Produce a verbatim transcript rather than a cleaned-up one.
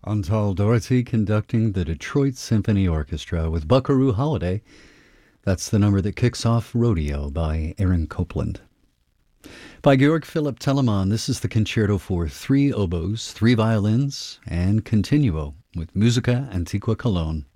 Antal Doherty conducting the Detroit Symphony Orchestra with Buckaroo Holiday. That's the number that kicks off Rodeo by Aaron Copland. By Georg Philipp Telemann, this is the concerto for three oboes, three violins, and continuo with Musica Antiqua Cologne.